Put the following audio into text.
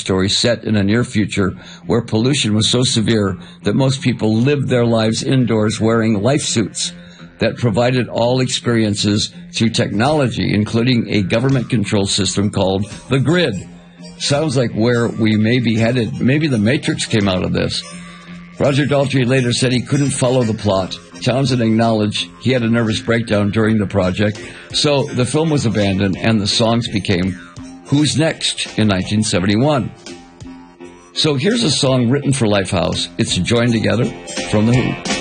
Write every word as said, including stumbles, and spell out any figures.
story set in a near future where pollution was so severe that most people lived their lives indoors wearing life suits that provided all experiences through technology, including a government-controlled system called the grid. Sounds like where we may be headed. Maybe the Matrix came out of this. Roger Daltrey later said he couldn't follow the plot. Townsend acknowledged he had a nervous breakdown during the project, so the film was abandoned and the songs became Who's Next in nineteen seventy-one. So here's a song written for Lifehouse. It's Joined Together from The Who.